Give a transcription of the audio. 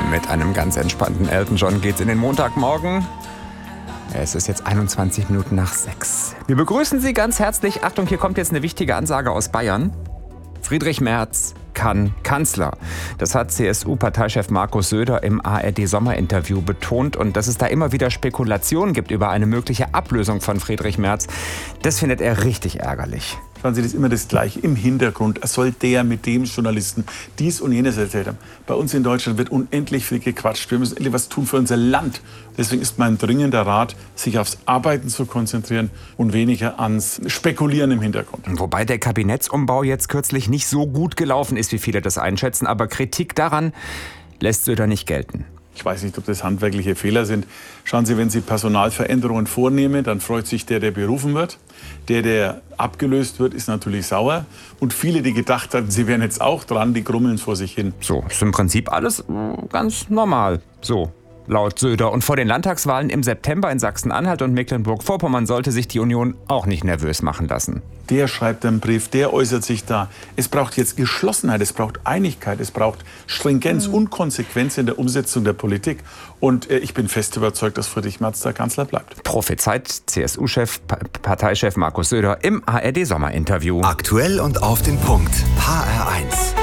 Mit einem ganz entspannten Elton John geht's in den Montagmorgen. Es ist jetzt 21 Minuten nach 6. Wir begrüßen Sie ganz herzlich. Achtung, hier kommt jetzt eine wichtige Ansage aus Bayern. Friedrich Merz kann Kanzler. Das hat CSU-Parteichef Markus Söder im ARD-Sommerinterview betont. Und dass es da immer wieder Spekulationen gibt über eine mögliche Ablösung von Friedrich Merz, das findet er richtig ärgerlich. Schauen Sie, das ist immer das Gleiche im Hintergrund. Soll der mit dem Journalisten dies und jenes erzählt haben? Bei uns in Deutschland wird unendlich viel gequatscht. Wir müssen endlich was tun für unser Land. Deswegen ist mein dringender Rat, sich aufs Arbeiten zu konzentrieren und weniger ans Spekulieren im Hintergrund. Wobei der Kabinettsumbau jetzt kürzlich nicht so gut gelaufen ist, wie viele das einschätzen. Aber Kritik daran lässt Söder nicht gelten. Ich weiß nicht, ob das handwerkliche Fehler sind. Schauen Sie, wenn Sie Personalveränderungen vornehmen, dann freut sich der berufen wird. Der abgelöst wird, ist natürlich sauer. Und viele, die gedacht hatten, sie wären jetzt auch dran, die grummeln vor sich hin. So, ist im Prinzip alles ganz normal. So, laut Söder. Und vor den Landtagswahlen im September in Sachsen-Anhalt und Mecklenburg-Vorpommern sollte sich die Union auch nicht nervös machen lassen. Der schreibt einen Brief, der äußert sich da. Es braucht jetzt Geschlossenheit, es braucht Einigkeit, es braucht Stringenz und Konsequenz in der Umsetzung der Politik. Und ich bin fest überzeugt, dass Friedrich Merz der Kanzler bleibt. Prophezeit CSU-Chef, Parteichef Markus Söder im ARD-Sommerinterview. Aktuell und auf den Punkt. HR1.